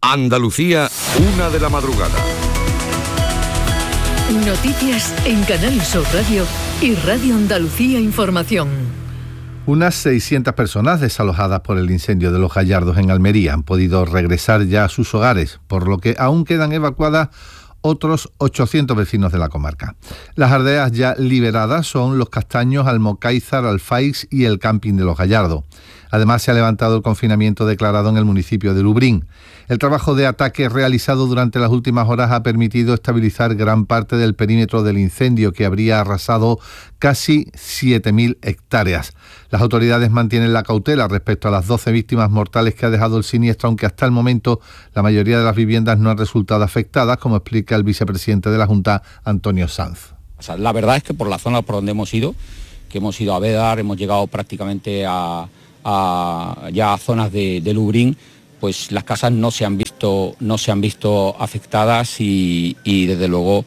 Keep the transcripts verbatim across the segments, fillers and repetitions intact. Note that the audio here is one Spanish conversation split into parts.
Andalucía, una de la madrugada. Noticias en Canal Sur Radio y Radio Andalucía Información. Unas seiscientas personas desalojadas por el incendio de Los Gallardos en Almería han podido regresar ya a sus hogares, por lo que aún quedan evacuadas otros ochocientos vecinos de la comarca. Las aldeas ya liberadas son Los Castaños, Almocáizar, Alfaix y el camping de Los Gallardos. Además, se ha levantado el confinamiento declarado en el municipio de Lubrín. El trabajo de ataque realizado durante las últimas horas ha permitido estabilizar gran parte del perímetro del incendio, que habría arrasado casi siete mil hectáreas. Las autoridades mantienen la cautela respecto a las doce víctimas mortales que ha dejado el siniestro, aunque hasta el momento la mayoría de las viviendas no han resultado afectadas, como explica el vicepresidente de la Junta, Antonio Sanz. O sea, la verdad es que por la zona por donde hemos ido, que hemos ido a Bédar, hemos llegado prácticamente a, a ya a zonas de, de Lubrín, pues las casas no se han visto, no se han visto afectadas y, y desde luego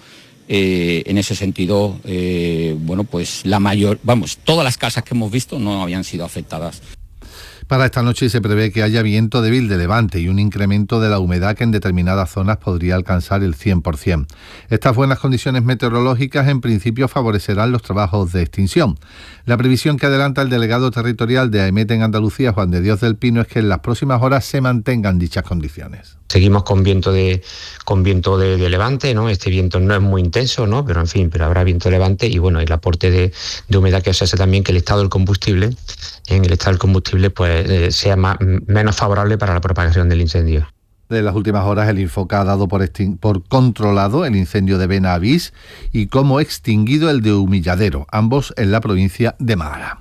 eh, en ese sentido, eh, bueno, pues la mayor, vamos, todas las casas que hemos visto no habían sido afectadas. Para esta noche se prevé que haya viento débil de levante y un incremento de la humedad que en determinadas zonas podría alcanzar el cien por ciento. Estas buenas condiciones meteorológicas en principio favorecerán los trabajos de extinción. La previsión que adelanta el delegado territorial de AEMET en Andalucía, Juan de Dios del Pino, es que en las próximas horas se mantengan dichas condiciones. Seguimos con viento de con viento de, de levante, ¿no? Este viento no es muy intenso, ¿no? Pero en fin, pero habrá viento de levante y bueno, el aporte de, de humedad que se hace también que el estado del combustible, en el estado del combustible, pues eh, sea más, menos favorable para la propagación del incendio. De las últimas horas, el Infoca ha dado por, extin- por controlado el incendio de Benavís y como extinguido el de Humilladero, ambos en la provincia de Málaga.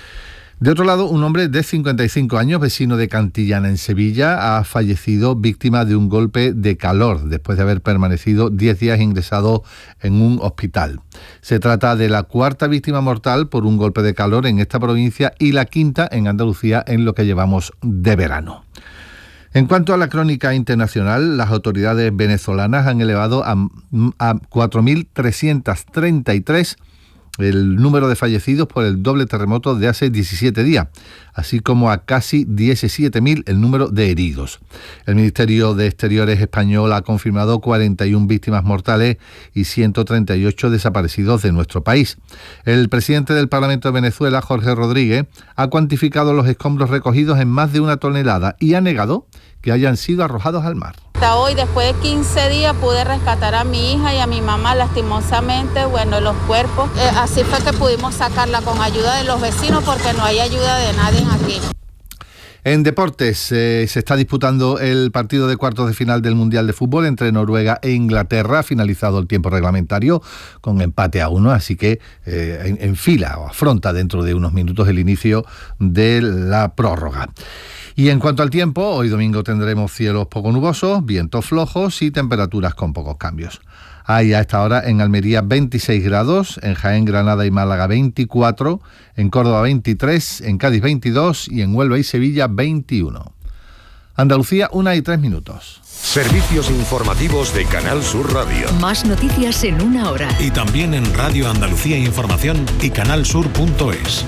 De otro lado, un hombre de cincuenta y cinco años, vecino de Cantillana en Sevilla, ha fallecido víctima de un golpe de calor después de haber permanecido diez días ingresado en un hospital. Se trata de la cuarta víctima mortal por un golpe de calor en esta provincia y la quinta en Andalucía en lo que llevamos de verano. En cuanto a la crónica internacional, las autoridades venezolanas han elevado a, a cuatro mil trescientos treinta y tres el número de fallecidos por el doble terremoto de hace diecisiete días, así como a casi diecisiete mil el número de heridos. El Ministerio de Exteriores español ha confirmado cuarenta y una víctimas mortales y ciento treinta y ocho desaparecidos de nuestro país. El presidente del Parlamento de Venezuela, Jorge Rodríguez, ha cuantificado los escombros recogidos en más de una tonelada y ha negado que hayan sido arrojados al mar. Hasta hoy, después de quince días, pude rescatar a mi hija y a mi mamá, lastimosamente, bueno, los cuerpos. Eh, así fue que pudimos sacarla con ayuda de los vecinos porque no hay ayuda de nadie aquí. En deportes, eh, se está disputando el partido de cuartos de final del Mundial de Fútbol entre Noruega e Inglaterra, finalizado el tiempo reglamentario con empate a uno, así que eh, en, en fila o afronta dentro de unos minutos el inicio de la prórroga. Y en cuanto al tiempo, hoy domingo tendremos cielos poco nubosos, vientos flojos y temperaturas con pocos cambios. Hay a esta hora en Almería veintiséis grados, en Jaén, Granada y Málaga veinticuatro, en Córdoba veintitrés, en Cádiz veintidós y en Huelva y Sevilla veintiuno. Andalucía, una y tres minutos. Servicios informativos de Canal Sur Radio. Más noticias en una hora. Y también en Radio Andalucía Información y canalsur punto es.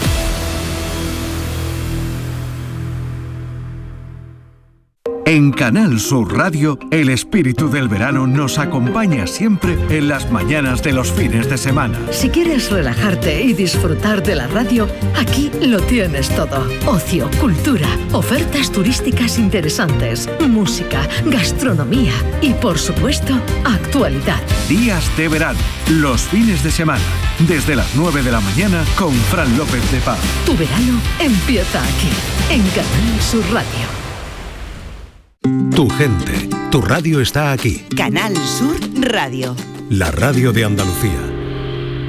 En Canal Sur Radio, el espíritu del verano nos acompaña siempre en las mañanas de los fines de semana. Si quieres relajarte y disfrutar de la radio, aquí lo tienes todo. Ocio, cultura, ofertas turísticas interesantes, música, gastronomía y, por supuesto, actualidad. Días de verano, los fines de semana, desde las nueve de la mañana con Fran López de Paz. Tu verano empieza aquí, en Canal Sur Radio. Tu gente, tu radio está aquí. Canal Sur Radio. La radio de Andalucía.